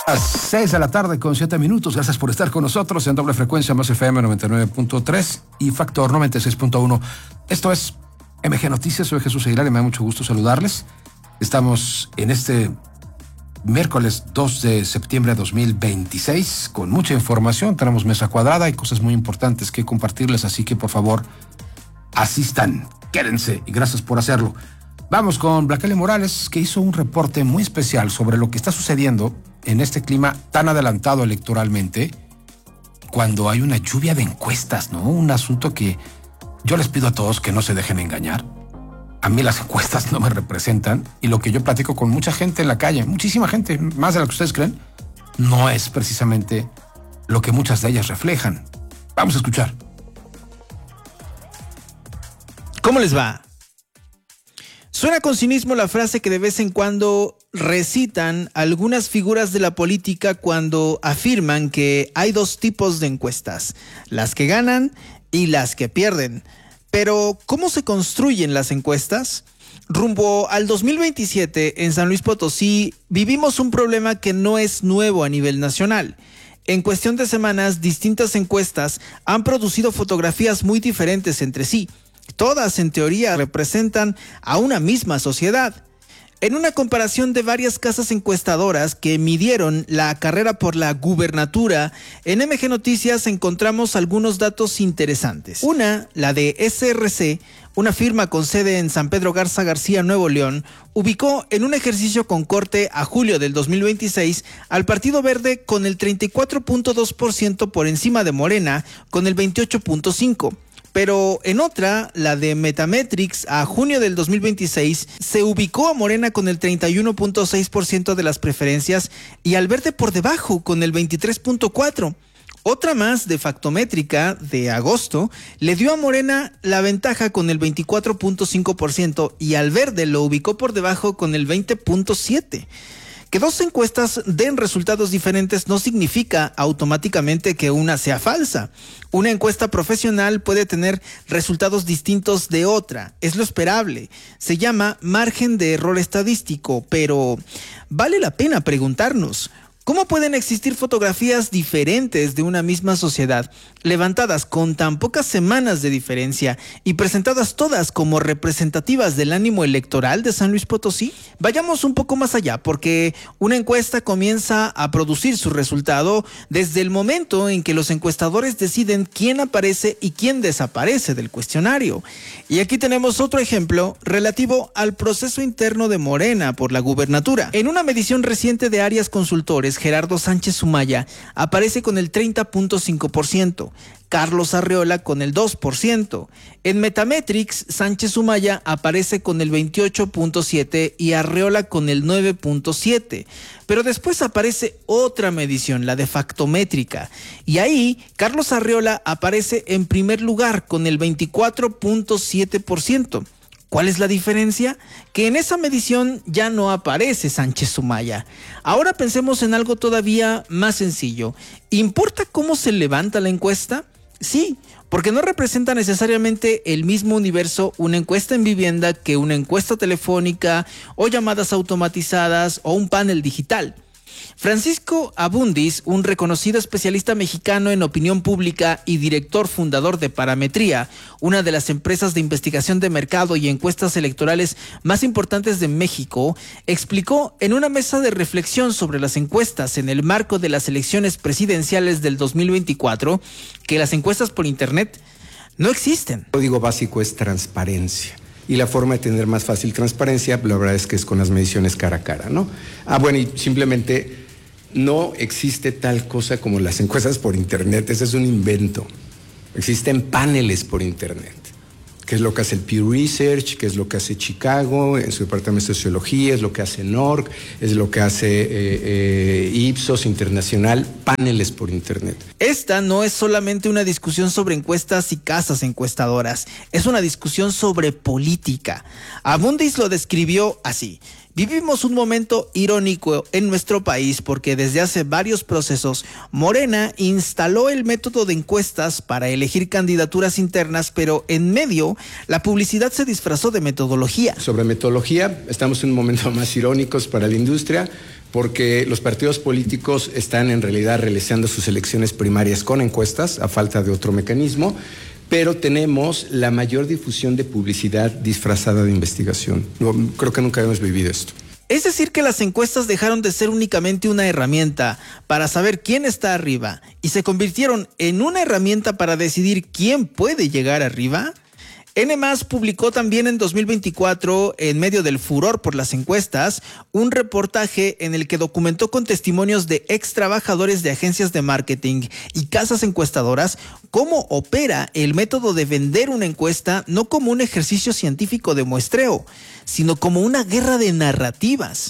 Las 6 de la tarde con 7 minutos. Gracias por estar con nosotros en doble frecuencia, Más FM 99.3 y Factor 96.1. Esto es MG Noticias. Soy Jesús Aguilar y me da mucho gusto saludarles. Estamos en este miércoles 2 de septiembre de 2026 con mucha información. Tenemos mesa cuadrada y cosas muy importantes que compartirles, así que por favor asistan, quédense y gracias por hacerlo. Vamos con Blacely Morales, que hizo un reporte muy especial sobre lo que está sucediendo en este clima tan adelantado electoralmente, cuando hay una lluvia de encuestas, ¿no? Un asunto que yo les pido a todos que no se dejen engañar. A mí las encuestas no me representan, y lo que yo platico con mucha gente en la calle, muchísima gente, más de lo que ustedes creen, no es precisamente lo que muchas de ellas reflejan. Vamos a escuchar. ¿Cómo les va? Suena con cinismo la frase que de vez en cuando recitan algunas figuras de la política cuando afirman que hay dos tipos de encuestas, las que ganan y las que pierden. Pero, ¿cómo se construyen las encuestas? Rumbo al 2027, en San Luis Potosí, vivimos un problema que no es nuevo a nivel nacional. En cuestión de semanas, distintas encuestas han producido fotografías muy diferentes entre sí. Todas, en teoría, representan a una misma sociedad. En una comparación de varias casas encuestadoras que midieron la carrera por la gubernatura, en MG Noticias encontramos algunos datos interesantes. Una, la de SRC, una firma con sede en San Pedro Garza García, Nuevo León, ubicó en un ejercicio con corte a julio del 2026 al Partido Verde con el 34.2% por encima de Morena con el 28.5%. Pero en otra, la de Metametrics, a junio del 2026, se ubicó a Morena con el 31.6% de las preferencias y al Verde por debajo con el 23.4%. Otra más, de Factométrica, de agosto, le dio a Morena la ventaja con el 24.5% y al Verde lo ubicó por debajo con el 20.7%. Que dos encuestas den resultados diferentes no significa automáticamente que una sea falsa. Una encuesta profesional puede tener resultados distintos de otra, es lo esperable. Se llama margen de error estadístico, pero vale la pena preguntarnos, ¿cómo pueden existir fotografías diferentes de una misma sociedad, levantadas con tan pocas semanas de diferencia y presentadas todas como representativas del ánimo electoral de San Luis Potosí? Vayamos un poco más allá, porque una encuesta comienza a producir su resultado desde el momento en que los encuestadores deciden quién aparece y quién desaparece del cuestionario. Y aquí tenemos otro ejemplo relativo al proceso interno de Morena por la gubernatura. En una medición reciente de Arias Consultores, Gerardo Sánchez Sumaya aparece con el 30.5%, Carlos Arreola con el 2%. En Metametrics, Sánchez Sumaya aparece con el 28.7% y Arreola con el 9.7%. Pero después aparece otra medición, la de Factométrica, y ahí Carlos Arreola aparece en primer lugar con el 24.7%. ¿Cuál es la diferencia? Que en esa medición ya no aparece Sánchez Sumaya. Ahora pensemos en algo todavía más sencillo. ¿Importa cómo se levanta la encuesta? Sí, porque no representa necesariamente el mismo universo una encuesta en vivienda que una encuesta telefónica o llamadas automatizadas o un panel digital. Francisco Abundis, un reconocido especialista mexicano en opinión pública y director fundador de Parametría, una de las empresas de investigación de mercado y encuestas electorales más importantes de México, explicó en una mesa de reflexión sobre las encuestas en el marco de las elecciones presidenciales del 2024 que las encuestas por internet no existen. El código básico es transparencia. Y la forma de tener más fácil transparencia, la verdad es que es con las mediciones cara a cara, ¿no? Bueno, y simplemente no existe tal cosa como las encuestas por internet, ese es un invento. Existen paneles por internet, que es lo que hace el Pew Research, que es lo que hace Chicago en su departamento de sociología, es lo que hace NORC, es lo que hace Ipsos Internacional, paneles por internet. Esta no es solamente una discusión sobre encuestas y casas encuestadoras, es una discusión sobre política. Abundis lo describió así: Vivimos un momento irónico en nuestro país porque desde hace varios procesos Morena instaló el método de encuestas para elegir candidaturas internas, pero en medio la publicidad se disfrazó de metodología. Sobre metodología, estamos en un momento más irónicos para la industria porque los partidos políticos están en realidad realizando sus elecciones primarias con encuestas, a falta de otro mecanismo, pero tenemos la mayor difusión de publicidad disfrazada de investigación. Creo que nunca hemos vivido esto. Es decir, que las encuestas dejaron de ser únicamente una herramienta para saber quién está arriba y se convirtieron en una herramienta para decidir quién puede llegar arriba. N+ publicó también en 2024, en medio del furor por las encuestas, un reportaje en el que documentó con testimonios de ex trabajadores de agencias de marketing y casas encuestadoras cómo opera el método de vender una encuesta no como un ejercicio científico de muestreo, sino como una guerra de narrativas.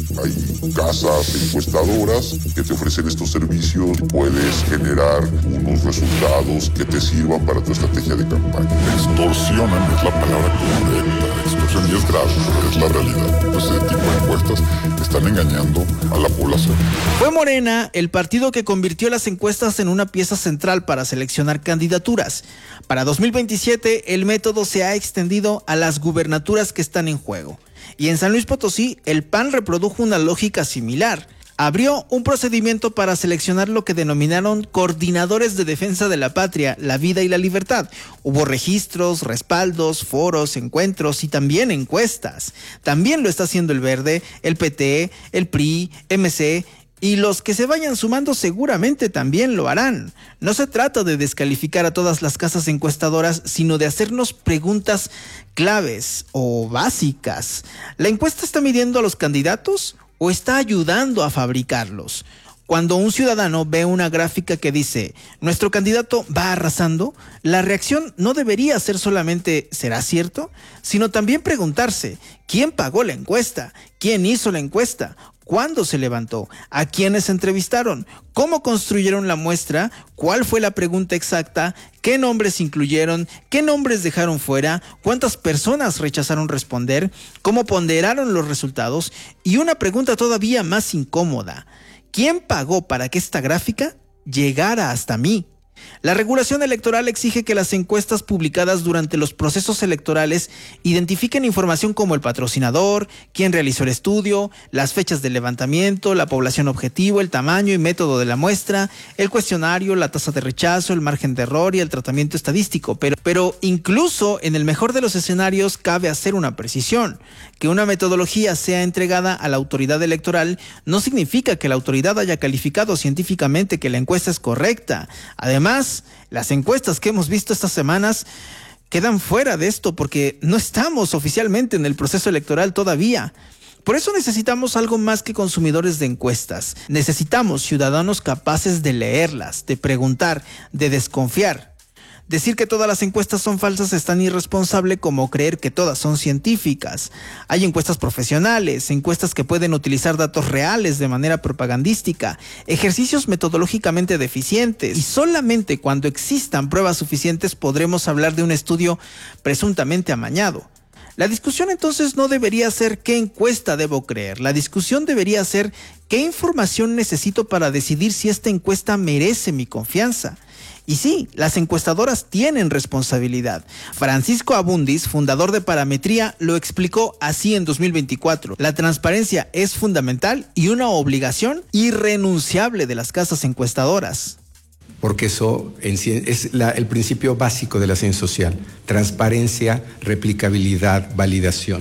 Hay casas encuestadoras que te ofrecen estos servicios, puedes generar unos resultados que te sirvan para tu estrategia de campaña. Extorsionan es la palabra correcta, extorsión, y es grave, pero es la realidad. Pues ese tipo de encuestas están engañando a la población. Fue Morena el partido que convirtió las encuestas en una pieza central para seleccionar candidaturas. Para 2027 el método se ha extendido a las gubernaturas que están en juego. Y en San Luis Potosí, el PAN reprodujo una lógica similar. Abrió un procedimiento para seleccionar lo que denominaron coordinadores de defensa de la patria, la vida y la libertad. Hubo registros, respaldos, foros, encuentros y también encuestas. También lo está haciendo el Verde, el PT, el PRI, MC, y los que se vayan sumando seguramente también lo harán. No se trata de descalificar a todas las casas encuestadoras, sino de hacernos preguntas claves o básicas. ¿La encuesta está midiendo a los candidatos o está ayudando a fabricarlos? Cuando un ciudadano ve una gráfica que dice nuestro candidato va arrasando, la reacción no debería ser solamente ¿será cierto?, sino también preguntarse ¿quién pagó la encuesta? ¿Quién hizo la encuesta? ¿Cuándo se levantó? ¿A quiénes entrevistaron? ¿Cómo construyeron la muestra? ¿Cuál fue la pregunta exacta? ¿Qué nombres incluyeron? ¿Qué nombres dejaron fuera? ¿Cuántas personas rechazaron responder? ¿Cómo ponderaron los resultados? Y una pregunta todavía más incómoda: ¿quién pagó para que esta gráfica llegara hasta mí? La regulación electoral exige que las encuestas publicadas durante los procesos electorales identifiquen información como el patrocinador, quién realizó el estudio, las fechas de levantamiento, la población objetivo, el tamaño y método de la muestra, el cuestionario, la tasa de rechazo, el margen de error y el tratamiento estadístico. Pero incluso en el mejor de los escenarios cabe hacer una precisión. Que una metodología sea entregada a la autoridad electoral no significa que la autoridad haya calificado científicamente que la encuesta es correcta. Además, las encuestas que hemos visto estas semanas quedan fuera de esto porque no estamos oficialmente en el proceso electoral todavía. Por eso necesitamos algo más que consumidores de encuestas. Necesitamos ciudadanos capaces de leerlas, de preguntar, de desconfiar. Decir que todas las encuestas son falsas es tan irresponsable como creer que todas son científicas. Hay encuestas profesionales, encuestas que pueden utilizar datos reales de manera propagandística, ejercicios metodológicamente deficientes, y solamente cuando existan pruebas suficientes podremos hablar de un estudio presuntamente amañado. La discusión entonces no debería ser qué encuesta debo creer, la discusión debería ser qué información necesito para decidir si esta encuesta merece mi confianza. Y sí, las encuestadoras tienen responsabilidad. Francisco Abundis, fundador de Parametría, lo explicó así en 2024. La transparencia es fundamental y una obligación irrenunciable de las casas encuestadoras. Porque eso es el principio básico de la ciencia social: transparencia, replicabilidad, validación.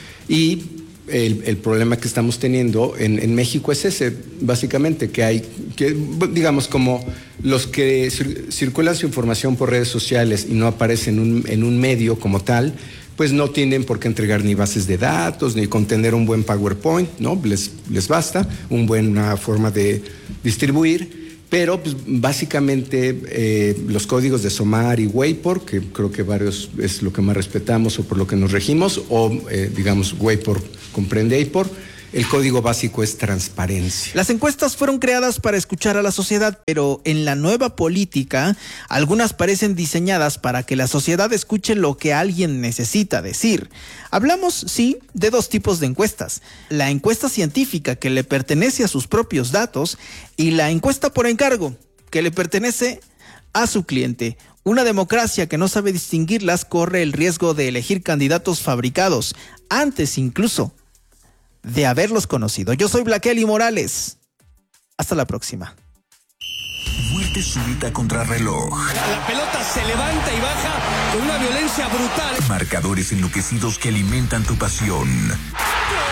Y el problema que estamos teniendo en México es ese, básicamente, que digamos, como los que circulan su información por redes sociales y no aparecen en un medio como tal, pues no tienen por qué entregar ni bases de datos, ni con tener un buen PowerPoint, ¿no? Les basta una buena forma de distribuir. Pero pues, básicamente los códigos de SOMAR y WAPOR, que creo que varios es lo que más respetamos o por lo que nos regimos, o digamos WAPOR comprende APOR, el código básico es transparencia. Las encuestas fueron creadas para escuchar a la sociedad, pero en la nueva política, algunas parecen diseñadas para que la sociedad escuche lo que alguien necesita decir. Hablamos, sí, de dos tipos de encuestas: la encuesta científica, que le pertenece a sus propios datos, y la encuesta por encargo, que le pertenece a su cliente. Una democracia que no sabe distinguirlas corre el riesgo de elegir candidatos fabricados, antes incluso de haberlos conocido. Yo soy Blaqueli Morales. Hasta la próxima. Muerte súbita contra reloj. La pelota se levanta y baja con una violencia brutal. Marcadores enloquecidos que alimentan tu pasión.